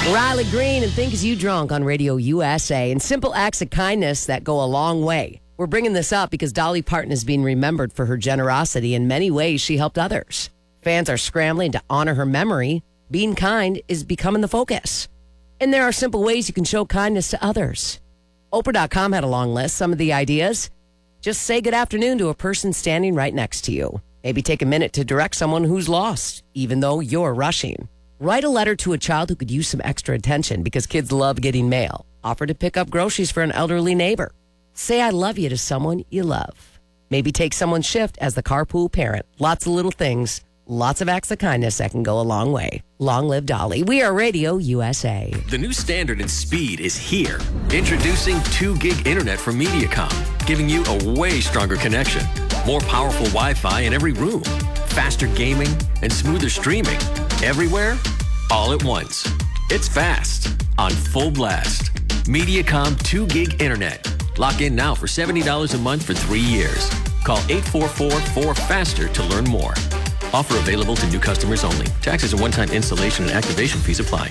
Riley Green and Think As You Drunk on Radio USA, and simple acts of kindness that go a long way. We're bringing this up because Dolly Parton is being remembered for her generosity in many ways she helped others. Fans are scrambling to honor her memory. Being kind is becoming the focus. And there are simple ways you can show kindness to others. Oprah.com had a long list. Some of the ideas: just say good afternoon to a person standing right next to you. Maybe take a minute to direct someone who's lost, even though you're rushing. Write a letter to a child who could use some extra attention because kids love getting mail. Offer to pick up groceries for an elderly neighbor. Say I love you to someone you love. Maybe take someone's shift as the carpool parent. Lots of little things, lots of acts of kindness that can go a long way. Long live Dolly. We are Radio USA. The new standard in speed is here. Introducing 2 gig internet from Mediacom, giving you a way stronger connection. More powerful Wi-Fi in every room. Faster gaming and smoother streaming. Everywhere, all at once. It's fast, on full blast. Mediacom 2 gig internet. Lock in now for $70 a month for 3 years. Call 844-4FASTER to learn more. Offer available to new customers only. Taxes and one-time installation and activation fees apply.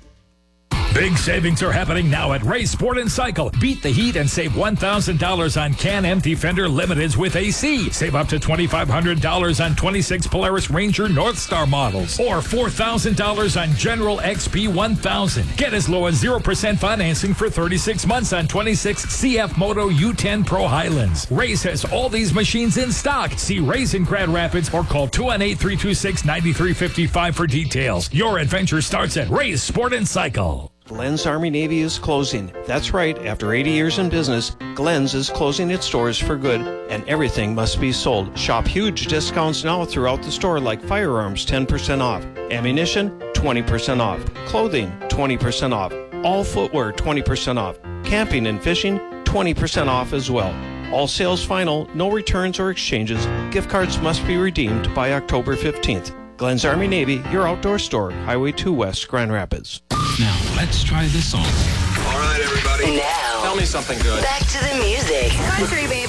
Big savings are happening now at Ray Sport and Cycle. Beat the heat and save $1,000 on Can-Am Defender Limiteds with AC. Save up to $2,500 on 26 Polaris Ranger Northstar models. Or $4,000 on General XP 1000. Get as low as 0% financing for 36 months on 26 CF Moto U10 Pro Highlands. Ray's has all these machines in stock. See Ray's in Grand Rapids or call 218-326-9355 for details. Your adventure starts at Ray's Sport and Cycle. Glenn's Army Navy is closing. That's right. After 80 years in business, Glenn's is closing its doors for good, and everything must be sold. Shop huge discounts now throughout the store, like firearms 10% off, ammunition 20% off, clothing 20% off, all footwear 20% off, camping and fishing 20% off as well. All sales final, no returns or exchanges. Gift cards must be redeemed by October 15th. Glenn's Army Navy, your outdoor store, Highway 2 West, Grand Rapids. Now, let's try this song. All right, everybody. Now, tell me something good. back to the music. Country, baby.